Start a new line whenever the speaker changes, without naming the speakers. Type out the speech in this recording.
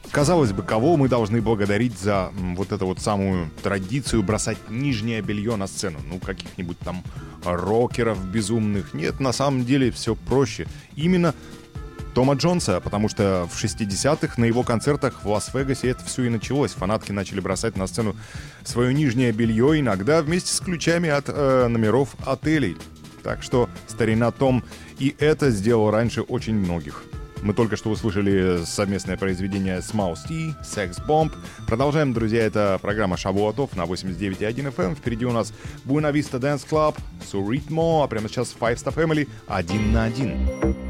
Казалось бы, кого мы должны благодарить за вот эту вот самую традицию бросать нижнее белье на сцену? Ну, каких-нибудь там рокеров безумных. Нет, на самом деле все проще. Именно Тома Джонса, потому что в 60-х на его концертах в Лас-Вегасе это все и началось. Фанатки начали бросать на сцену свое нижнее белье, иногда вместе с ключами от номеров отелей. Так что старина Том и это сделал раньше очень многих. Мы только что услышали совместное произведение Small T, Sex Bomb. Продолжаем, друзья, это программа Шавуатов на 89.1 FM. Впереди у нас Buena Vista Dance Club, Суритмо, а прямо сейчас Five Star Family 1 на 1.